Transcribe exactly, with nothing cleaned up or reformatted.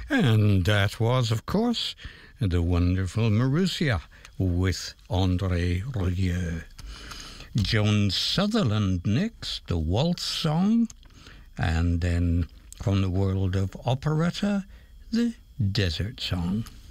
And that was, of course, the wonderful Marussia with André Rieu. Joan Sutherland next, the Waltz Song, and then from the world of operetta, the Desert Song.